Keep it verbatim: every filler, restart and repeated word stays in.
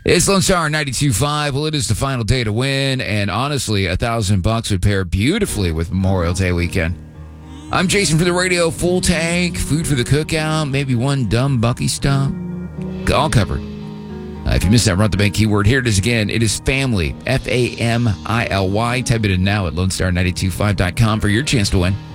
It's Lone Star ninety-two point five. Well, it is the final day to win, and honestly, a thousand bucks would pair beautifully with Memorial Day weekend. I'm Jason for the radio. Full tank, food for the cookout, maybe one dumb Bucky stomp. All covered. Uh, if you missed that Run the Bank keyword, here it is again. It is family, F A M I L Y. Type it in now at lone star nine two five dot com for your chance to win.